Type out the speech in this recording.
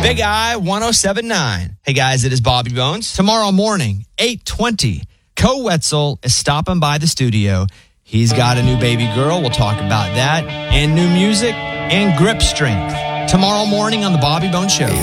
Big Eye 107.9. Hey guys, it is Bobby Bones. Tomorrow morning, 8:20, Co Wetzel is stopping by the studio. He's got a new baby girl. We'll talk about that. And new music and grip strength. Tomorrow morning on the Bobby Bones Show.